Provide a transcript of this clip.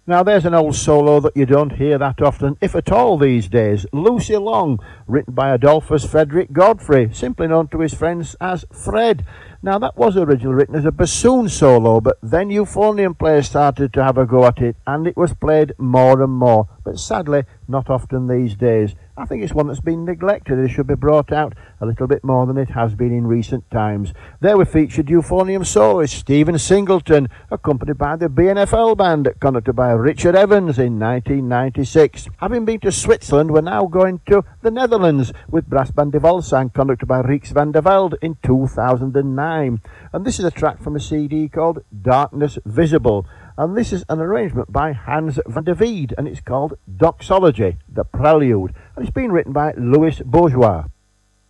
Now there's an old solo that you don't hear that often, if at all these days. Lucy Long, written by Adolphus Frederick Godfrey, simply known to his friends as Fred. Now that was originally written as a bassoon solo, but then euphonium players started to have a go at it, and it was played more and more, but sadly not often these days. I think it's one that's been neglected. It should be brought out a little bit more than it has been in recent times. There we featured euphonium soloist Stephen Singleton, accompanied by the BNFL band, conducted by Richard Evans in 1996. Having been to Switzerland, we're now going to the Netherlands with Brass Band de Volsang, conducted by Rijks van der Velde in 2009. And this is a track from a CD called Darkness Visible. And this is an arrangement by Hans van der Veed, and it's called Doxology, the Prelude, and it's been written by Louis Bourgeois.